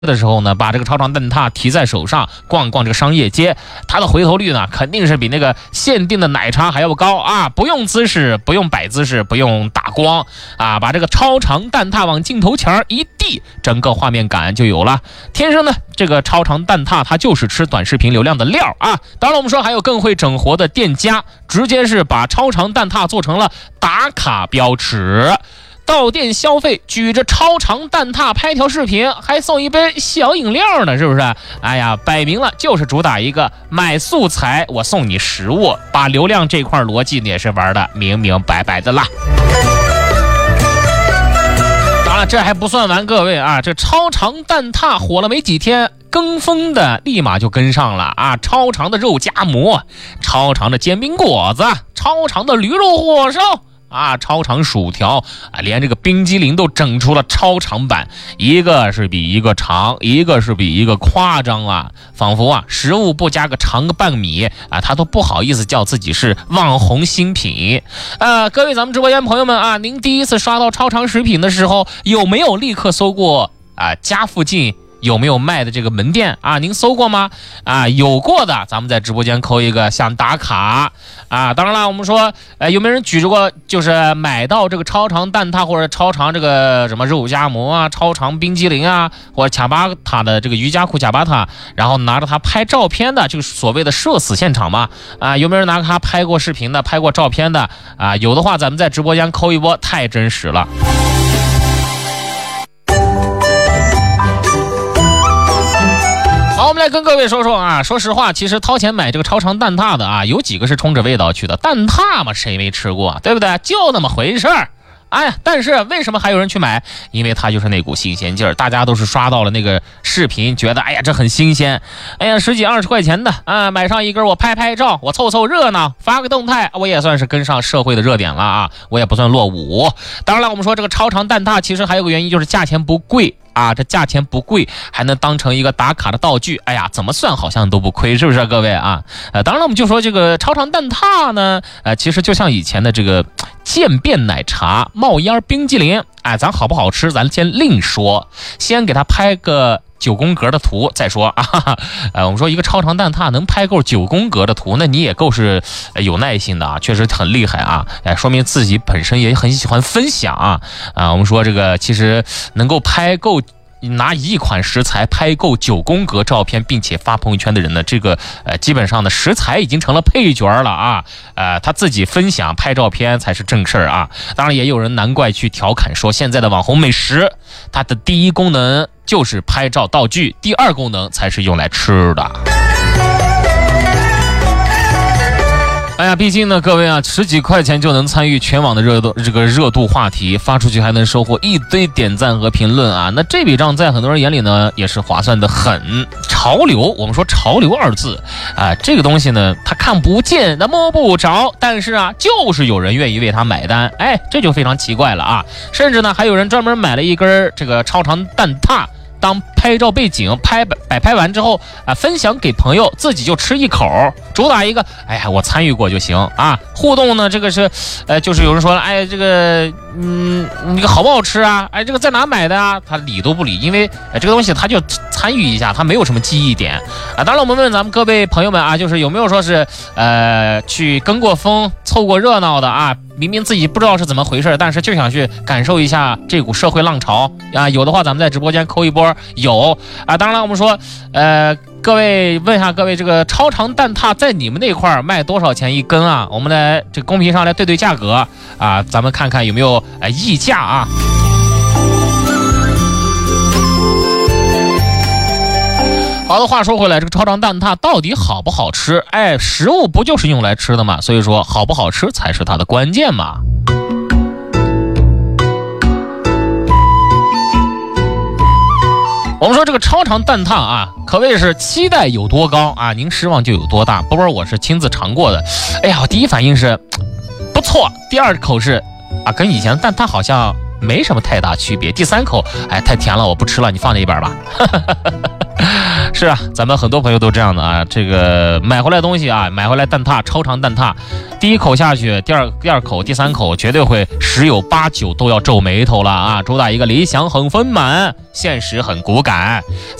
的时候呢，把这个超长蛋挞提在手上，逛逛这个商业街，它的回头率呢，肯定是比那个限定的奶茶还要高啊！不用姿势，不用摆姿势，不用打光啊，把这个超长蛋挞往镜头前一递，整个画面感就有了。天生呢，这个超长蛋挞它就是吃短视频流量的料啊！当然，我们说还有更会整活的店家，直接是把超长蛋挞做成了打卡标尺。到店消费，举着超长蛋挞拍条视频，还送一杯小饮料呢，是不是？哎呀，摆明了就是主打一个买素材我送你食物，把流量这块逻辑也是玩的明明白白的啦。当然这还不算完，各位啊，这超长蛋挞火了没几天，跟风的立马就跟上了啊！超长的肉夹馍，超长的煎饼果子，超长的驴肉火烧啊，超长薯条啊，连这个冰激凌都整出了超长版，一个是比一个长，一个是比一个夸张啊！仿佛啊，食物不加个长个半米啊，他都不好意思叫自己是网红新品啊！各位咱们直播间朋友们啊，您第一次刷到超长食品的时候，有没有立刻搜过啊家附近有没有卖的这个门店啊？您搜过吗？啊，有过的，咱们在直播间扣一个想打卡啊。当然了，我们说，有没有人举着过，就是买到这个超长蛋挞或者超长这个什么肉夹馍啊、超长冰激凌啊，或者卡巴塔的这个瑜伽裤卡巴塔，然后拿着它拍照片的，就是所谓的社死现场嘛？啊，有没有人拿它拍过视频的、拍过照片的？啊，有的话，咱们在直播间扣一波，太真实了。好，我们来跟各位说说啊，说实话，其实掏钱买这个超长蛋挞的啊，有几个是冲着味道去的。蛋挞嘛，谁没吃过，对不对？就那么回事儿。哎呀，但是为什么还有人去买？因为它就是那股新鲜劲儿，大家都是刷到了那个视频，觉得哎呀这很新鲜，哎呀10几20块钱的啊，买上一根我拍拍照，我凑凑热闹，发个动态，我也算是跟上社会的热点了啊，我也不算落伍。当然了，我们说这个超长蛋挞其实还有个原因，就是价钱不贵啊，这价钱不贵，还能当成一个打卡的道具，哎呀，怎么算好像都不亏，是不是各位啊？当然了，我们就说这个超长蛋挞呢，其实就像以前的这个渐变奶茶、冒烟冰激凌，哎，咱好不好吃，咱先另说，先给它拍个9宫格的图再说啊。我们说一个超长蛋挞能拍够9宫格的图，那你也够是有耐心的啊，确实很厉害啊，说明自己本身也很喜欢分享啊。我们说这个其实能够拍够。拿一款食材拍够9宫格照片，并且发朋友圈的人呢，这个基本上的食材已经成了配角了啊。他自己分享拍照片才是正事儿啊。当然也有人难怪去调侃说，现在的网红美食，它的第一功能就是拍照道具，第二功能才是用来吃的。哎呀，毕竟呢，各位啊，10几块钱就能参与全网的热度话题，发出去还能收获一堆点赞和评论啊！那这笔账在很多人眼里呢，也是划算的很。潮流，我们说潮流2字啊，这个东西呢，它看不见，它摸不着，但是啊，就是有人愿意为它买单，哎，这就非常奇怪了啊！甚至呢，还有人专门买了一根这个超长蛋挞。当拍照背景摆拍完之后啊，分享给朋友，自己就吃一口，主打一个哎呀我参与过就行啊。互动呢，这个是就是有人说了，哎这个你好不好吃啊？哎这个在哪买的啊？他理都不理，因为这个东西他就参与一下，他没有什么记忆点啊。当然我们问咱们各位朋友们啊，就是有没有说是去跟过风凑过热闹的啊？明明自己不知道是怎么回事，但是就想去感受一下这股社会浪潮啊！有的话，咱们在直播间扣一波，有啊。当然了，我们说，各位问一下各位，这个超长蛋挞在你们那块卖多少钱一根啊？我们来这公屏上来对对价格啊，咱们看看有没有溢价啊。好的，话说回来，这个超长蛋挞到底好不好吃？哎，食物不就是用来吃的嘛，所以说好不好吃才是它的关键嘛。我们说这个超长蛋挞啊，可谓是期待有多高啊，您失望就有多大。波波我是亲自尝过的，哎呀，我第一反应是不错，第二口是啊，跟以前的蛋挞好像没什么太大区别，第3口哎太甜了，我不吃了，你放那一边吧。 是啊，咱们很多朋友都这样的啊，这个买回来东西啊，买回来蛋挞，超长蛋挞，第一口下去，第二口，第三口，绝对会10有8、9都要皱眉头了啊！主打一个理想很丰满，现实很骨感。